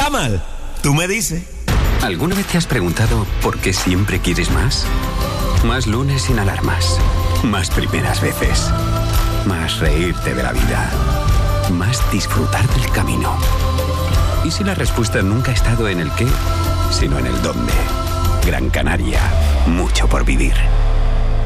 está mal. Tú me dices. ¿Alguna vez te has preguntado por qué siempre quieres más? Más lunes sin alarmas. Más primeras veces. Más reírte de la vida. Más disfrutar del camino. ¿Y si la respuesta nunca ha estado en el qué, sino en el dónde? Gran Canaria. Mucho por vivir.